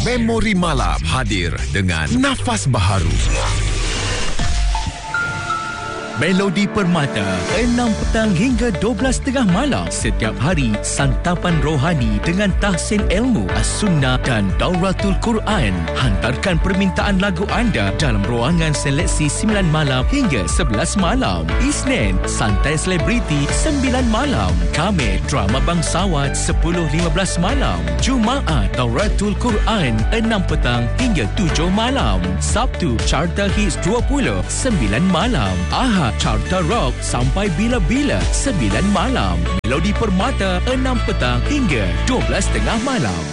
Memori Malam hadir dengan nafas baharu. Melodi Permata 6 petang hingga 12.30 malam. Setiap hari santapan rohani dengan tahsin ilmu, as-sunnah dan Dauratul Quran. Hantarkan permintaan lagu anda dalam ruangan seleksi 9 malam hingga 11 malam. Isnin, santai selebriti 9 malam. Khamis, drama bangsawan 10.15 malam. Jumaat, Dauratul Quran 6 petang hingga 7 malam. Sabtu, Carta Hits 20 9 malam. Ahad, Carta Rock sampai bila-bila 9 malam. Melodi Permata 6 petang hingga 12.30 malam.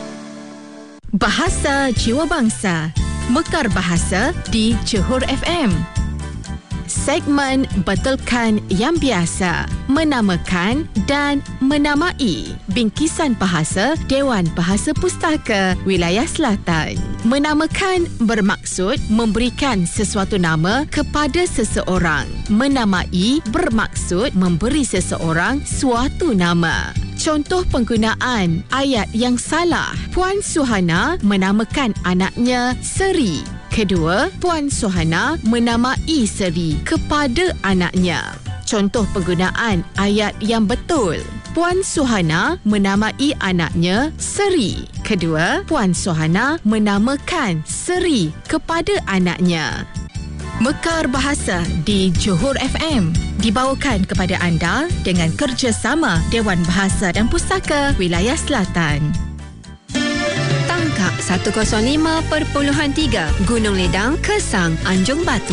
Bahasa Jiwa Bangsa, Mekar Bahasa di Johor FM. Segmen Betulkan yang Biasa, menamakan dan menamai bingkisan bahasa Dewan Bahasa Pustaka Wilayah Selatan. Menamakan bermaksud memberikan sesuatu nama kepada seseorang. Menamai bermaksud memberi seseorang suatu nama. Contoh penggunaan ayat yang salah. Puan Suhana menamakan anaknya Seri. Kedua, Puan Suhana menamai Seri kepada anaknya. Contoh penggunaan ayat yang betul. Puan Suhana menamai anaknya Seri. Kedua, Puan Suhana menamakan Seri kepada anaknya. Mekar Bahasa di Johor FM dibawakan kepada anda dengan kerjasama Dewan Bahasa dan Pustaka Wilayah Selatan. Tangkap 105.3 Gunung Ledang, Kesang, Anjung Batu.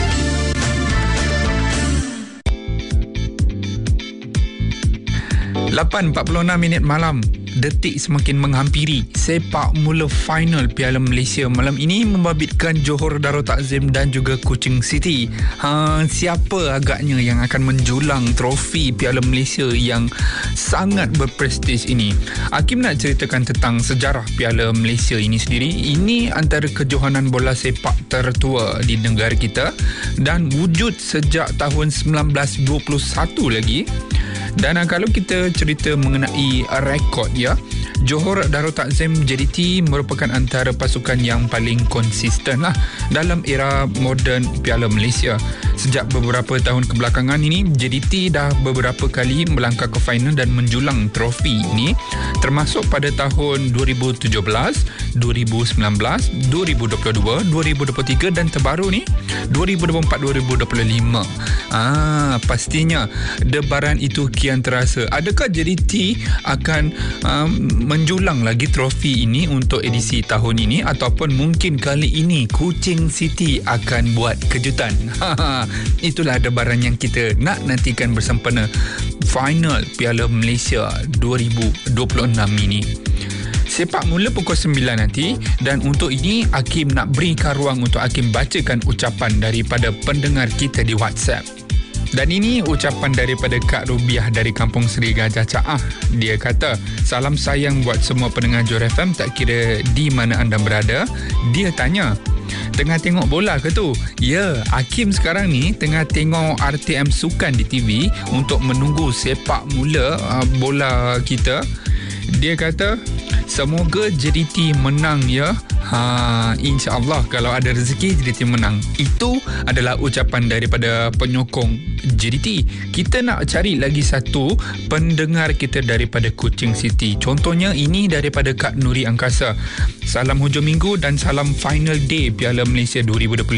8.46 malam. Detik semakin menghampiri. Sepak mula final Piala Malaysia malam ini membabitkan Johor Darul Takzim dan juga Kuching City. Siapa agaknya yang akan menjulang trofi Piala Malaysia yang sangat berprestij ini? Hakim nak ceritakan tentang sejarah Piala Malaysia ini sendiri. Ini antara kejohanan bola sepak tertua di negara kita dan wujud sejak tahun 1921 lagi. Dan kalau kita cerita mengenai rekod ya, Johor Darul Takzim JDT merupakan antara pasukan yang paling konsisten lah dalam era moden Piala Malaysia. Sejak beberapa tahun kebelakangan ini, JDT dah beberapa kali melangkah ke final dan menjulang trofi ini, termasuk pada tahun 2017, 2019, 2022, 2023 dan terbaru ni 2024-2025. Pastinya debaran itu kian terasa. Adakah JDT akan menjulang lagi trofi ini untuk edisi tahun ini, ataupun mungkin kali ini Kuching City akan buat kejutan? Itulah debaran yang kita nak nantikan bersempena final Piala Malaysia 2026 ini. Sepak mula pukul 9 nanti, dan untuk ini Hakim nak berikan ruang untuk Hakim bacakan ucapan daripada pendengar kita di WhatsApp. Dan ini ucapan daripada Kak Rubiah dari Kampung Seri Gajah Caah. Dia kata, salam sayang buat semua pendengar Johor FM tak kira di mana anda berada. Dia tanya, tengah tengok bola ke tu? Ya, Hakim sekarang ni tengah tengok RTM Sukan di TV untuk menunggu sepak mula bola kita. Dia kata, semoga JDT menang ya. InsyaAllah kalau ada rezeki JDT menang. Itu adalah ucapan daripada penyokong JDT. Kita nak cari lagi satu pendengar kita daripada Kuching City. Contohnya ini daripada Kak Nuri Angkasa. Salam hujung minggu dan salam final day Piala Malaysia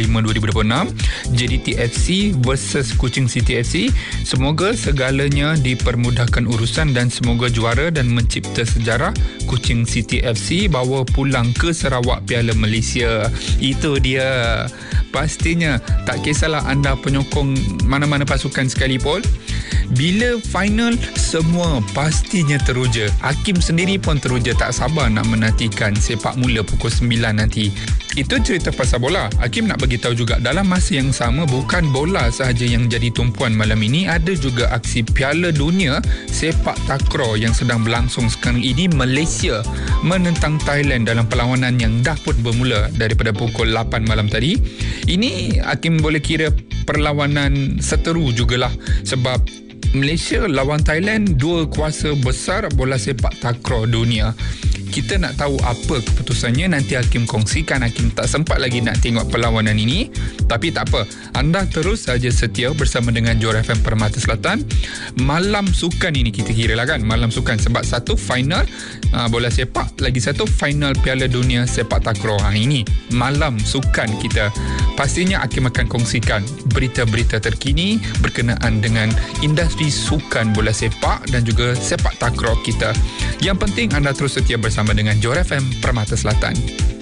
2025-2026 JDT FC versus Kuching City FC. Semoga segalanya dipermudahkan urusan dan semoga juara dan mencipta sejarah. Kuching City FC bawa pulang ke Sarawak Piala Malaysia. Itu dia. Pastinya tak kisahlah anda penyokong mana-mana pasukan sekalipun, bila final semua pastinya teruja. Hakim sendiri pun teruja, tak sabar nak menantikan sepak mula pukul 9 nanti. Itu cerita pasal bola. Hakim nak bagi tahu juga dalam masa yang sama, bukan bola sahaja yang jadi tumpuan malam ini, ada juga aksi Piala Dunia sepak takraw yang sedang berlangsung sekarang ini. Malaysia menentang Thailand dalam perlawanan yang dah pun bermula daripada pukul 8 malam tadi. Ini Hakim boleh kira perlawanan seteru jugalah, sebab Malaysia lawan Thailand, dua kuasa besar bola sepak takraw dunia. Kita nak tahu apa keputusannya, nanti Hakim kongsikan. Hakim tak sempat lagi nak tengok perlawanan ini, tapi tak apa, anda terus saja setia bersama dengan Johor FM Permata Selatan. Malam sukan ini kita kira lah kan, malam sukan, sebab satu final bola sepak, lagi satu final Piala Dunia Sepak Takraw. Ini malam sukan kita. Pastinya Hakim akan kongsikan berita-berita terkini berkenaan dengan industri sukan bola sepak dan juga sepak takraw kita. Yang penting anda terus setia bersama dengan Johor FM Permata Selatan.